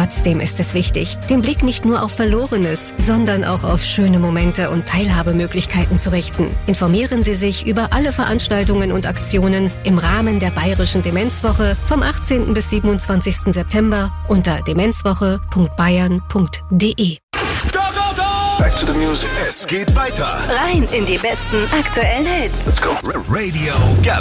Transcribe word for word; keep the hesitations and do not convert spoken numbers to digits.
Trotzdem ist es wichtig, den Blick nicht nur auf Verlorenes, sondern auch auf schöne Momente und Teilhabemöglichkeiten zu richten. Informieren Sie sich über alle Veranstaltungen und Aktionen im Rahmen der Bayerischen Demenzwoche vom achtzehnten bis siebenundzwanzigsten September unter demenzwoche punkt bayern punkt de. Go, go, go! Back to the music. Es geht weiter. Rein in die besten aktuellen Hits. Let's go. Radio Gap.